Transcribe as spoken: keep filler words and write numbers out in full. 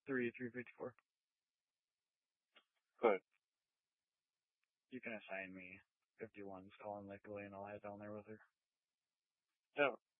three, three fifty-four. Good. You can assign me fifty-ones, calling like Lily, and I'll head down there with her. Yeah,